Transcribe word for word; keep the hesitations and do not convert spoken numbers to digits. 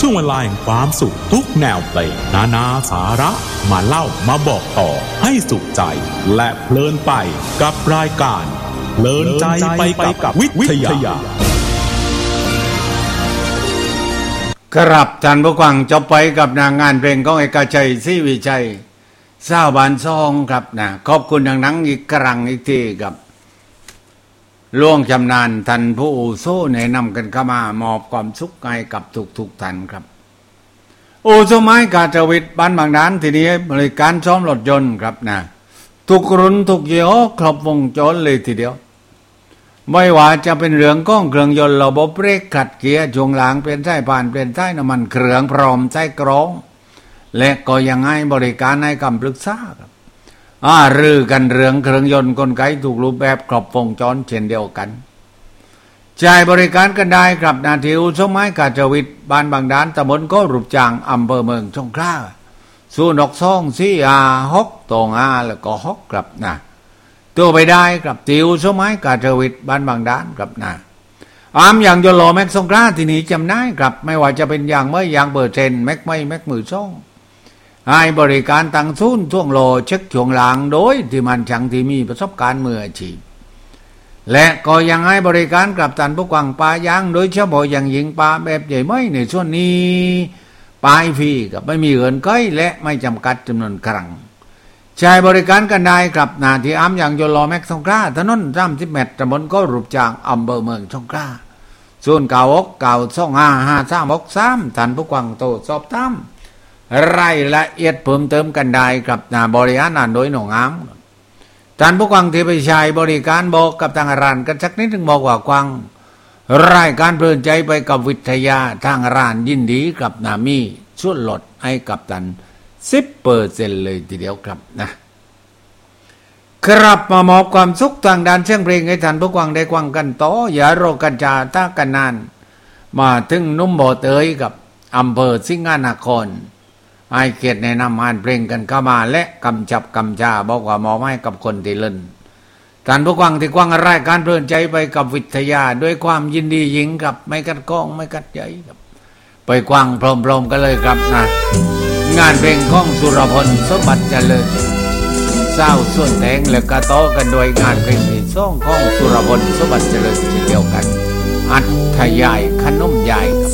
ช่วงเวลาแห่งความสุขทุกแนวเพลงนานาสาระมาเล่ามาบอกต่อให้สุขใจและเพลินไปกับรายการเพลินใจไปกับวิทยาครับท่านผู้ฟังจบไปกับนางงานเพลงของเอกชัยศรีวิชัยสาวบ้านซองครับนะขอบคุณทางนังอีกครั้งอีกทีครับล่วงชำนาญท่านผู้อาวุโสแนะนำกันเข้ามามอบความสุขให้กับทุกๆท่านครับโอ้สมัยกาจวิทย์บ้านบางด้านทีนี้บริการซ่อมรถยนต์ครับนะทุกรุ่นทุกยี่ห้อครบวงจรเลยทีเดียวไม่ว่าจะเป็นเรื่องก้องเครื่องยนต์ระบบเบรกขัดเกียร์ช่วงหลังเปลี่ยนสายพานเปลี่ยนสายน้ำมันเครื่องพร้อมใช้กรองและก็ยังให้บริการให้คำปรึกษาครับอ่ารือกันเรื่องเครื่องยนต์กลไกถูกรูปแบบครบวงจรเช่นเดียวกันจ่ายบริการกันได้ครับนาทีอุสมัยกาจวิทย์บ้านบางด้านตำบลก็รูปจางอำเภอเมืองสงขลาสู้นกซ่องซี่อาฮกตองอาแล้วก็ฮกครับนะตัวไปได้ครับติวสมัยกาจวิทย์บ้านบางด้านครับนะอามอย่างยโลแม็กสงขลาที่นี้จำได้ครับไม่ว่าจะเป็นอย่างเมื่ออย่างเบอร์เทนแม็กไม่แม็กมือซ่องให้บริการตั้งศูนย์ช่วงโลเช็คช่วงหลังโดยที่มันช่างที่มีประสบการณ์มืออาชีพและก็ยังให้บริการกับท่านผู้กวางปลายางโดยเฉพาะอย่างยิ่งปลาแบบใหญ่ไม่ในส่วนนี้ปลายฟรีกับไม่มีเงินก้อยและไม่จำกัดจำนวนครั้งใช้บริการกันได้ครับนาที่อ้ำอย่างยโลแม็กสงขลาถนนสามสิบเมตรตำบลก็รูปจางอำเภอเมืองสงขลาส่วนเก่าอกเก่าสองห้าห้าสามอกสามท่านผู้กวางโตสอบตามรายละเอียดเพิ่มเติมกันได้กับนาบริหารโดยหนองอ้ำท่านผู้กวางที่ไปใช้บริการบอกกับทางร้านกันสักนิดนึงบอกว่ากวางรายการเพลินใจไปกับวิทยาทางร้านยินดีกับนามีส่วนลดให้กับท่าน สิบเปอร์เซ็นต์ เลยทีเดียวครับนะครับมามอบความสุขทางด้านเสียงเพลงให้ท่านผู้กวางได้กวางกันต่ออย่ารอกันจาตากันนานมาถึงนุ่มบ่อเตยกับอำเภอสิงหนครให้เกียรติแนะนำงานเพลงกันเข้ามาและกำจับกำจาบอกว่ามอบให้กับคนที่เล่นท่านผู้กวางที่กวางรายการเพลินใจไปกับวิทยาด้วยความยินดียิงกับไม่กัดก้องไม่กัดใจครับไปกวางพร้อมๆกันเลยครับนะงานเพลงของสุรพลสมบัติเจริญเศร้าส่วนแตงและกระโตกันโดยงานเพลงที่สองของสุรพลสมบัติเจริญเช่นเดียวกันอัธยายขนมใหญ่ครับ